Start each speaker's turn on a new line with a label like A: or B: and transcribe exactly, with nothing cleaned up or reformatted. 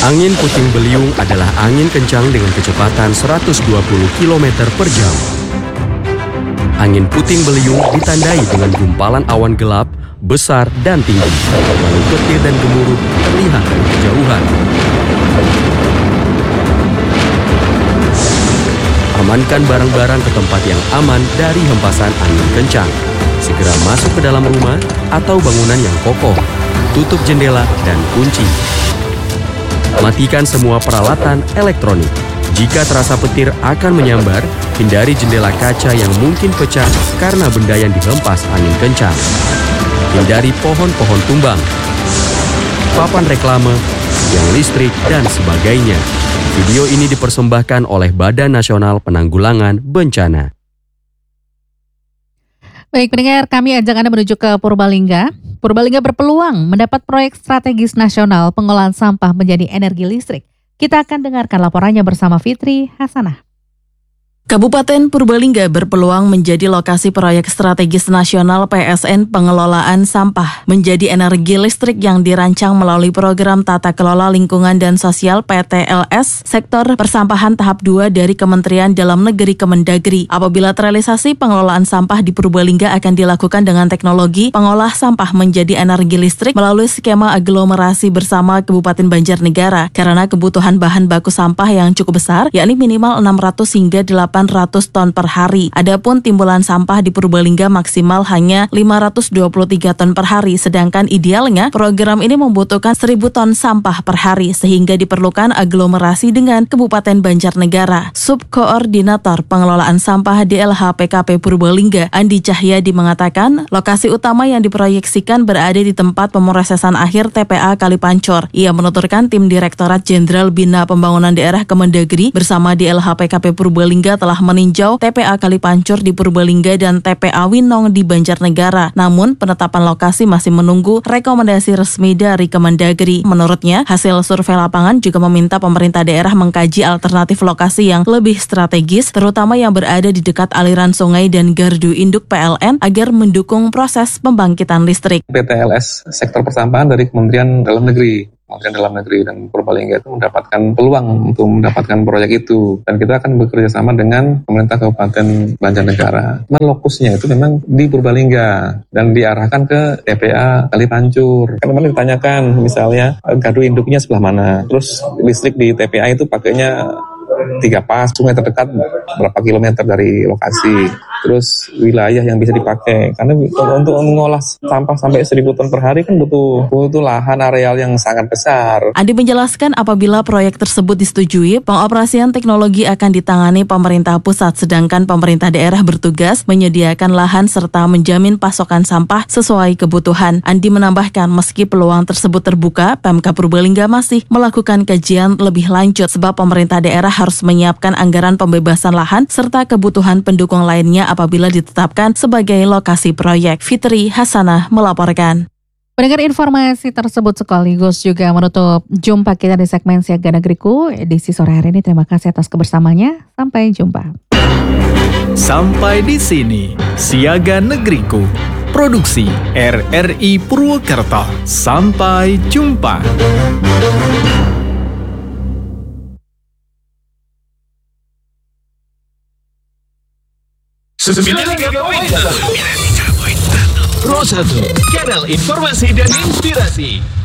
A: Angin puting beliung adalah angin kencang dengan kecepatan seratus dua puluh kilometer per jam. Angin puting beliung ditandai dengan gumpalan awan gelap, besar dan tinggi, lalu petir dan gemuruh terlihat dari kejauhan. Amankan barang-barang ke tempat yang aman dari hempasan angin kencang. Segera masuk ke dalam rumah atau bangunan yang kokoh. Tutup jendela dan kunci. Matikan semua peralatan elektronik. Jika terasa petir akan menyambar, hindari jendela kaca yang mungkin pecah karena benda yang dihempas angin kencang. Hindari pohon-pohon tumbang, papan reklame, tiang listrik, dan sebagainya. Video ini dipersembahkan oleh Badan Nasional Penanggulangan Bencana.
B: Baik pendengar, kami ajak Anda menuju ke Purbalingga. Purbalingga berpeluang mendapat proyek strategis nasional pengolahan sampah menjadi energi listrik. Kita akan dengarkan laporannya bersama Fitri Hasanah.
C: Kabupaten Purbalingga berpeluang menjadi lokasi proyek strategis nasional P S N pengelolaan sampah menjadi energi listrik yang dirancang melalui program Tata Kelola Lingkungan dan Sosial P T L S Sektor Persampahan tahap dua dari Kementerian Dalam Negeri Kemendagri. Apabila terrealisasi, pengelolaan sampah di Purbalingga akan dilakukan dengan teknologi pengolah sampah menjadi energi listrik melalui skema aglomerasi bersama Kabupaten Banjarnegara karena kebutuhan bahan baku sampah yang cukup besar, yakni minimal enam ratus hingga delapan ratus ton per hari. Adapun timbulan sampah di Purbalingga maksimal hanya lima ratus dua puluh tiga ton per hari, sedangkan idealnya program ini membutuhkan seribu ton sampah per hari sehingga diperlukan aglomerasi dengan Kabupaten Banjarnegara. Subkoordinator Pengelolaan Sampah D L H P K P Purbalingga, Andi Cahyadi mengatakan, lokasi utama yang diproyeksikan berada di tempat pemrosesan akhir T P A Kalipancor. Ia menuturkan tim Direktorat Jenderal Bina Pembangunan Daerah Kemendagri bersama D L H P K P Purbalingga telah meninjau T P A Kalipancor di Purbalingga dan T P A Winong di Banjarnegara. Namun, penetapan lokasi masih menunggu rekomendasi resmi dari Kemendagri. Menurutnya, hasil survei lapangan juga meminta pemerintah daerah mengkaji alternatif lokasi yang lebih strategis, terutama yang berada di dekat aliran sungai dan gardu induk P L N agar mendukung proses pembangkitan listrik.
D: P T L S Sektor Persampahan dari Kementerian Dalam Negeri. Kementerian Dalam Negeri dan Purbalingga itu mendapatkan peluang untuk mendapatkan proyek itu, dan kita akan bekerja sama dengan pemerintah Kabupaten Banjarnegara. Lokusnya itu memang di Purbalingga dan diarahkan ke T P A Kalipancur. Kan kemarin ditanyakan misalnya gardu induknya sebelah mana, terus listrik di T P A itu pakainya tiga pas, sungai terdekat berapa kilometer dari lokasi, terus wilayah yang bisa dipakai. Karena untuk mengolah sampah sampai seribu ton per hari kan butuh butuh lahan areal yang sangat besar.
C: Andi menjelaskan apabila proyek tersebut disetujui, pengoperasian teknologi akan ditangani pemerintah pusat, sedangkan pemerintah daerah bertugas menyediakan lahan serta menjamin pasokan sampah sesuai kebutuhan. Andi menambahkan meski peluang tersebut terbuka, Pemkab Purbalingga masih melakukan kajian lebih lanjut sebab pemerintah daerah harus menyiapkan anggaran pembebasan lahan serta kebutuhan pendukung lainnya apabila ditetapkan sebagai lokasi proyek. Fitri Hasanah melaporkan.
B: Pendengar, informasi tersebut sekaligus juga menutup jumpa kita di segmen Siaga Negeriku edisi sore hari ini. Terima kasih atas kebersamaannya. Sampai jumpa.
E: Sampai di sini Siaga Negeriku. Produksi R R I Purwokerto. Sampai jumpa.
F: sembilan puluh tiga koma satu Pro satu, kanal informasi dan inspirasi.